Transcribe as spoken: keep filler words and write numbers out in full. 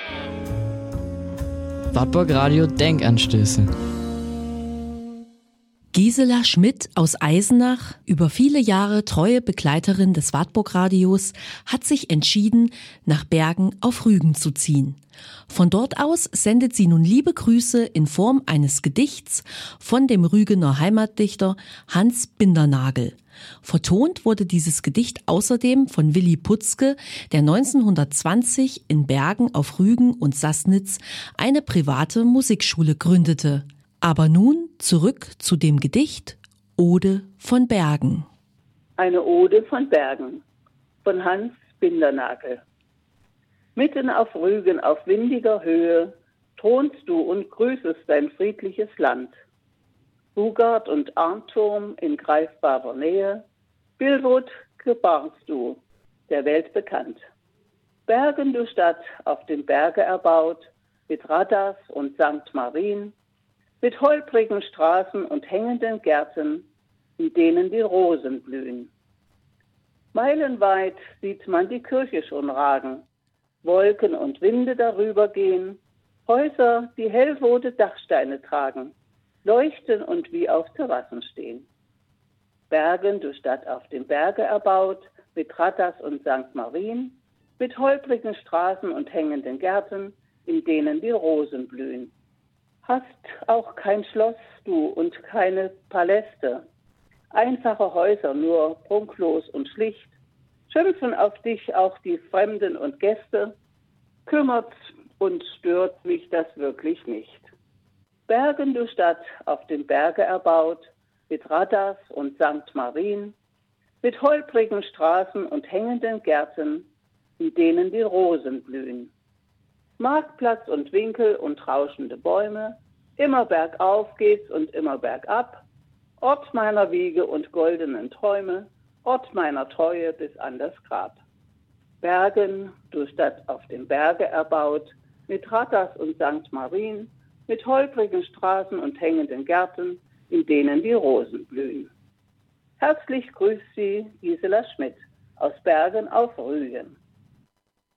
Wartburg Radio Denkanstöße. Gisela Schmidt aus Eisenach, über viele Jahre treue Begleiterin des Wartburg Radios, hat sich entschieden, nach Bergen auf Rügen zu ziehen. Von dort aus sendet sie nun liebe Grüße in Form eines Gedichts von dem Rügener Heimatdichter Hans Bindernagel. Vertont wurde dieses Gedicht außerdem von Willi Putzke, der neunzehnhundertzwanzig in Bergen auf Rügen und Sassnitz eine private Musikschule gründete. Aber nun zurück zu dem Gedicht Ode von Bergen. Eine Ode von Bergen von Hans Bindernagel. Mitten auf Rügen auf windiger Höhe thronst du und grüßest dein friedliches Land. Bugard und Arnturm in greifbarer Nähe, Billwood gebarst du, der Welt bekannt. Bergen, du Stadt, auf dem Berge erbaut, mit Radas und Sankt Marien, mit holprigen Straßen und hängenden Gärten, in denen die Rosen blühen. Meilenweit sieht man die Kirche schon ragen, Wolken und Winde darüber gehen, Häuser, die hellrote Dachsteine tragen, leuchten und wie auf Terrassen stehen. Bergen, du Stadt auf dem Berge erbaut, mit Radas und Sankt Marien, mit holprigen Straßen und hängenden Gärten, in denen die Rosen blühen. Hast auch kein Schloss, du, und keine Paläste, einfache Häuser, nur prunklos und schlicht, schimpfen auf dich auch die Fremden und Gäste, kümmert und stört mich das wirklich nicht. Bergen, du Stadt, auf dem Berge erbaut, mit Radas und Sankt Marien, mit holprigen Straßen und hängenden Gärten, in denen die Rosen blühen. Marktplatz und Winkel und rauschende Bäume, immer bergauf geht's und immer bergab, Ort meiner Wiege und goldenen Träume, Ort meiner Treue bis an das Grab. Bergen, du Stadt auf dem Berge erbaut, mit Radas und Sankt Marien, mit holprigen Straßen und hängenden Gärten, in denen die Rosen blühen. Herzlich grüßt Sie Gisela Schmidt aus Bergen auf Rügen.